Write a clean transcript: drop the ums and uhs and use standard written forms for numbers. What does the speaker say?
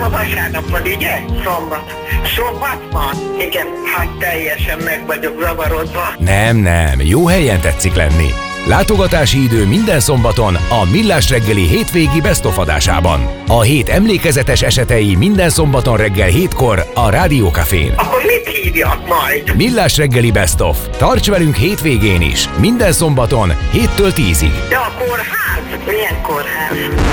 Ma vasárnap van, ugye? Szombat. Szombat van? Igen, hát teljesen meg vagyok zavarodva. Nem, jó helyen tetszik lenni. Látogatási idő minden szombaton a Millás reggeli hétvégi Best of adásában. A hét emlékezetes esetei minden szombaton reggel 7-kor a Rádió Cafén. Akkor mit hívjak majd? Millás reggeli Best of. Tarts velünk hétvégén is, minden szombaton 7-től 10-ig. De a kórház? Milyen kórház?